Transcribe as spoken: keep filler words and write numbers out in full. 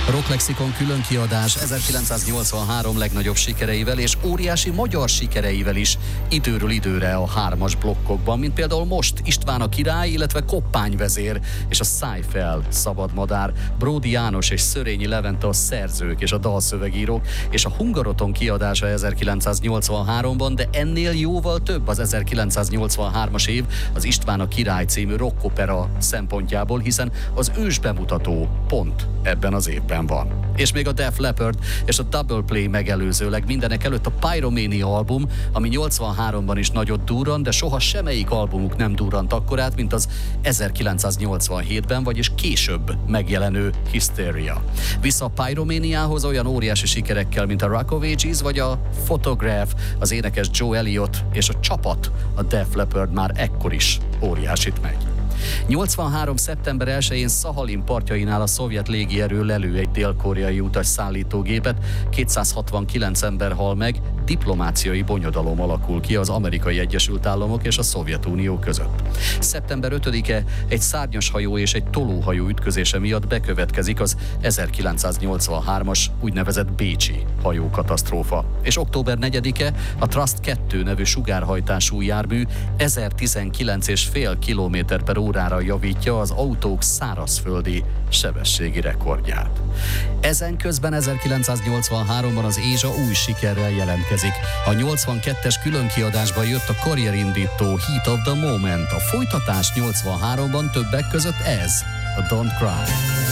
Rock Lexikon különkiadás ezerkilencszáznyolcvanhárom legnagyobb sikereivel és óriási magyar sikereivel is időről időre a hármas blokkokban, mint például most István a király, illetve Koppányvezér és a Szájfel szabadmadár, Bródi János és Szörényi Levente a szerzők és a dalszövegírók, és a Hungaroton kiadása ezerkilencszáznyolcvanháromban, de ennél jóval több az ezerkilencszáznyolcvanhármas év az István a király című rockopera szempontjából, hiszen az ős bemutató pont ebben az évben van. És még a Def Leppard és a Double Play megelőzőleg mindenek előtt a Pyromania album, ami nyolcvanháromban is nagyot durrant, de soha semmelyik albumuk nem durrant akkorát, mint az ezerkilencszáznyolcvanhétben, vagyis később megjelenő Hysteria. Vissza a Pyromaniához olyan óriási sikerekkel, mint a Rock of Ages vagy a Photograph, az énekes Joe Elliott és a csapat, a Def Leppard már ekkor is óriásit megy. nyolcvanhárom. szeptember elsején Szahalin partjainál a szovjet légierő lelő egy dél-koreai utas szállítógépet, kétszázhatvankilenc ember hal meg, diplomáciai bonyodalom alakul ki az Amerikai Egyesült Államok és a Szovjetunió között. szeptember ötödike egy szárnyas hajó és egy tolóhajó ütközése miatt bekövetkezik az ezerkilencszáznyolcvanhármas úgynevezett bécsi hajókatasztrófa. És október negyedike a Trust kettő nevű sugárhajtású jármű ezertizenkilenc egész öt kilométer per órára javítja az autók szárazföldi sebességi rekordját. Ezen közben ezerkilencszáznyolcvanháromban az Ézsa új sikerrel jelentkezik. A nyolcvankettes különkiadásban jött a karrierindító Heat of the Moment. A folytatás nyolcvanháromban többek között ez, a Don't Cry.